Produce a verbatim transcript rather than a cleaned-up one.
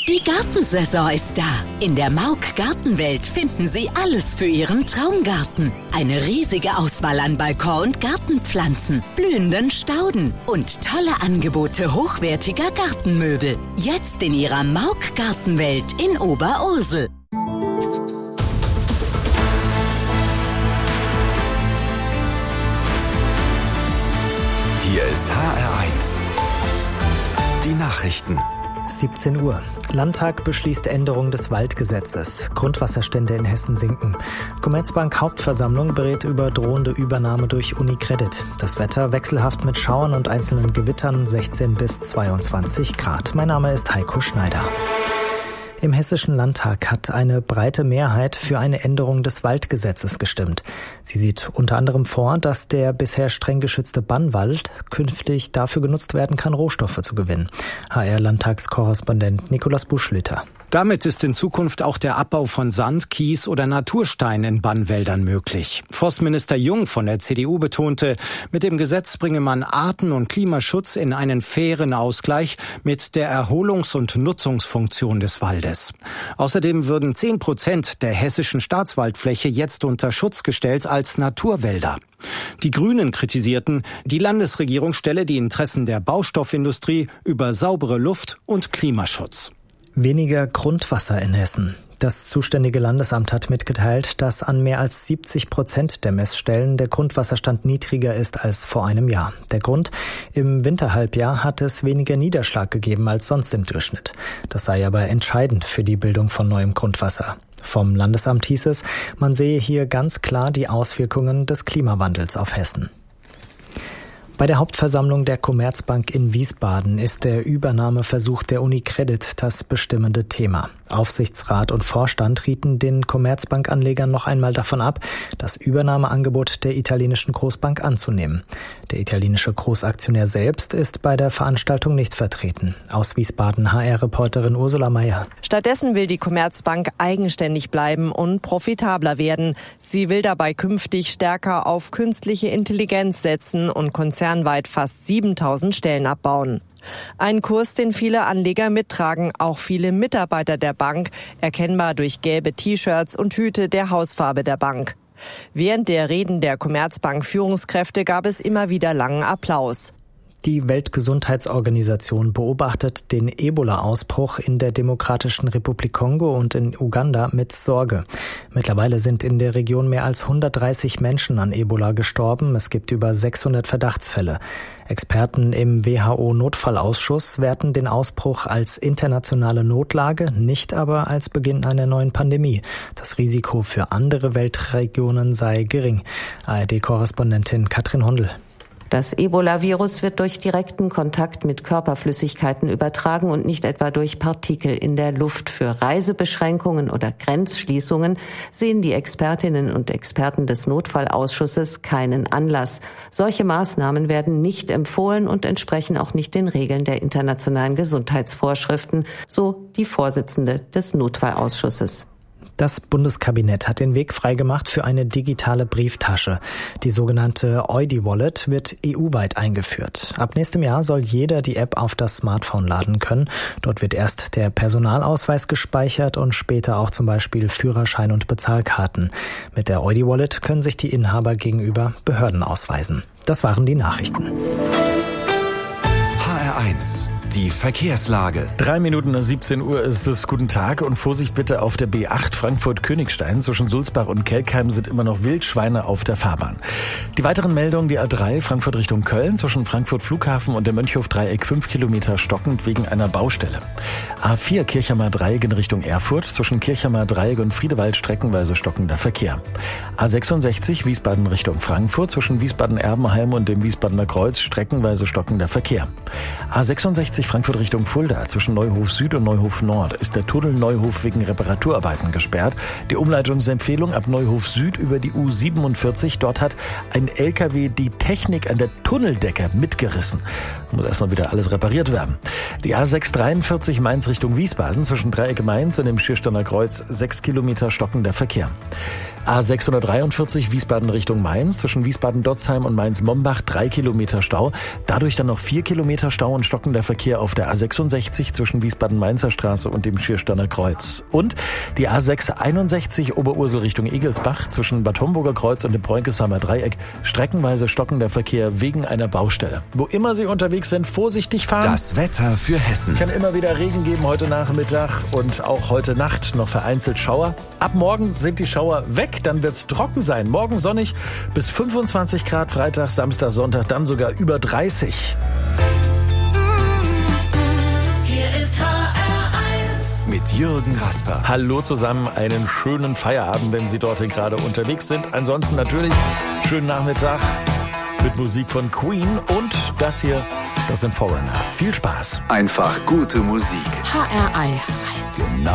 Die Gartensaison ist da. In der Mauk Gartenwelt finden Sie alles für Ihren Traumgarten. Eine riesige Auswahl an Balkon- und Gartenpflanzen, blühenden Stauden und tolle Angebote hochwertiger Gartenmöbel. Jetzt in Ihrer Mauk Gartenwelt in Oberursel. Hier ist H R eins. Die Nachrichten. siebzehn Uhr. Landtag beschließt Änderung des Waldgesetzes. Grundwasserstände in Hessen sinken. Commerzbank Hauptversammlung berät über drohende Übernahme durch UniCredit. Das Wetter wechselhaft mit Schauern und einzelnen Gewittern, sechzehn bis zweiundzwanzig Grad. Mein Name ist Heiko Schneider. Im Hessischen Landtag hat eine breite Mehrheit für eine Änderung des Waldgesetzes gestimmt. Sie sieht unter anderem vor, dass der bisher streng geschützte Bannwald künftig dafür genutzt werden kann, Rohstoffe zu gewinnen. H R-Landtagskorrespondent Nikolaus Buschlüter. Damit ist in Zukunft auch der Abbau von Sand, Kies oder Naturstein in Bannwäldern möglich. Forstminister Jung von der C D U betonte, mit dem Gesetz bringe man Arten- und Klimaschutz in einen fairen Ausgleich mit der Erholungs- und Nutzungsfunktion des Waldes. Außerdem würden zehn Prozent der hessischen Staatswaldfläche jetzt unter Schutz gestellt als Naturwälder. Die Grünen kritisierten, die Landesregierung stelle die Interessen der Baustoffindustrie über saubere Luft und Klimaschutz. Weniger Grundwasser in Hessen. Das zuständige Landesamt hat mitgeteilt, dass an mehr als siebzig Prozent der Messstellen der Grundwasserstand niedriger ist als vor einem Jahr. Der Grund? Im Winterhalbjahr hat es weniger Niederschlag gegeben als sonst im Durchschnitt. Das sei aber entscheidend für die Bildung von neuem Grundwasser. Vom Landesamt hieß es, man sehe hier ganz klar die Auswirkungen des Klimawandels auf Hessen. Bei der Hauptversammlung der Commerzbank in Wiesbaden ist der Übernahmeversuch der UniCredit das bestimmende Thema. Aufsichtsrat und Vorstand rieten den Commerzbank-Anlegern noch einmal davon ab, das Übernahmeangebot der italienischen Großbank anzunehmen. Der italienische Großaktionär selbst ist bei der Veranstaltung nicht vertreten. Aus Wiesbaden H R-Reporterin Ursula Meier. Stattdessen will die Commerzbank eigenständig bleiben und profitabler werden. Sie will dabei künftig stärker auf künstliche Intelligenz setzen und konzernweit fast siebentausend Stellen abbauen. Ein Kurs, den viele Anleger mittragen, auch viele Mitarbeiter der Bank, erkennbar durch gelbe T-Shirts und Hüte der Hausfarbe der Bank. Während der Reden der Commerzbank-Führungskräfte gab es immer wieder langen Applaus. Die Weltgesundheitsorganisation beobachtet den Ebola-Ausbruch in der Demokratischen Republik Kongo und in Uganda mit Sorge. Mittlerweile sind in der Region mehr als hundertdreißig Menschen an Ebola gestorben. Es gibt über sechshundert Verdachtsfälle. Experten im W H O-Notfallausschuss werten den Ausbruch als internationale Notlage, nicht aber als Beginn einer neuen Pandemie. Das Risiko für andere Weltregionen sei gering. A R D-Korrespondentin Katrin Hondel. Das Ebola-Virus wird durch direkten Kontakt mit Körperflüssigkeiten übertragen und nicht etwa durch Partikel in der Luft. Für Reisebeschränkungen oder Grenzschließungen sehen die Expertinnen und Experten des Notfallausschusses keinen Anlass. Solche Maßnahmen werden nicht empfohlen und entsprechen auch nicht den Regeln der internationalen Gesundheitsvorschriften, so die Vorsitzende des Notfallausschusses. Das Bundeskabinett hat den Weg freigemacht für eine digitale Brieftasche. Die sogenannte Eudi-Wallet wird E U-weit eingeführt. Ab nächstem Jahr soll jeder die App auf das Smartphone laden können. Dort wird erst der Personalausweis gespeichert und später auch zum Beispiel Führerschein und Bezahlkarten. Mit der Eudi-Wallet können sich die Inhaber gegenüber Behörden ausweisen. Das waren die Nachrichten. H R eins. Die Verkehrslage. Drei Minuten nach siebzehn Uhr ist es. Guten Tag und Vorsicht bitte auf der B acht Frankfurt-Königstein. Zwischen Sulzbach und Kelkheim sind immer noch Wildschweine auf der Fahrbahn. Die weiteren Meldungen, die A drei Frankfurt Richtung Köln, zwischen Frankfurt Flughafen und der Mönchhof-Dreieck fünf Kilometer stockend wegen einer Baustelle. A vier Kirchheimer Dreieck in Richtung Erfurt, zwischen Kirchheimer Dreieck und Friedewald streckenweise stockender Verkehr. A sechsundsechzig Wiesbaden Richtung Frankfurt, zwischen Wiesbaden-Erbenheim und dem Wiesbadener Kreuz streckenweise stockender Verkehr. A sechsundsechzig Frankfurt Richtung Fulda, zwischen Neuhof Süd und Neuhof Nord ist der Tunnel Neuhof wegen Reparaturarbeiten gesperrt. Die Umleitungsempfehlung ab Neuhof Süd über die U siebenundvierzig. Dort hat ein L K W die Technik an der Tunneldecke mitgerissen. Muss erstmal wieder alles repariert werden. Die A sechshundertdreiundvierzig Mainz Richtung Wiesbaden, zwischen Dreieck Mainz und dem Schiersteiner Kreuz sechs Kilometer stockender Verkehr. A sechshundertdreiundvierzig Wiesbaden Richtung Mainz, zwischen Wiesbaden-Dotzheim und Mainz-Mombach drei Kilometer Stau. Dadurch dann noch vier Kilometer Stau und stockender Verkehr Verkehr auf der A sechsundsechzig zwischen Wiesbaden-Mainzer Straße und dem Schiersteiner Kreuz. Und die A sechshunderteinundsechzig Oberursel Richtung Egelsbach zwischen Bad Homburger Kreuz und dem Bräunkesheimer Dreieck. Streckenweise stockender Verkehr wegen einer Baustelle. Wo immer Sie unterwegs sind, vorsichtig fahren. Das Wetter für Hessen. Es kann immer wieder Regen geben heute Nachmittag und auch heute Nacht noch vereinzelt Schauer. Ab morgen sind die Schauer weg, dann wird es trocken sein. Morgen sonnig bis fünfundzwanzig Grad, Freitag, Samstag, Sonntag, dann sogar über dreißig. Hier ist H R eins mit Jürgen Rasper. Hallo zusammen, einen schönen Feierabend, wenn Sie dorthin gerade unterwegs sind. Ansonsten natürlich schönen Nachmittag mit Musik von Queen und das hier, das sind Foreigner. Viel Spaß. Einfach gute Musik. H R eins. Genau